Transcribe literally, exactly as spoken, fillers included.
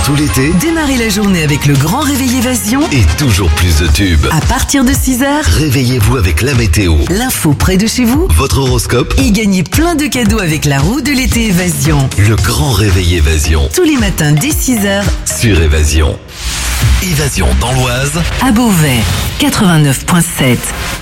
tout l'été, Démarrez la journée avec le grand réveil Évasion. et toujours plus de tubes. À partir de six heures, Réveillez-vous avec la météo, l'info près de chez vous. votre horoscope, Et gagnez plein de cadeaux avec la roue de l'été Évasion. le grand réveil Évasion Tous les matins dès six heures, sur Évasion. Évasion dans l'Oise. à Beauvais, quatre-vingt-neuf virgule sept.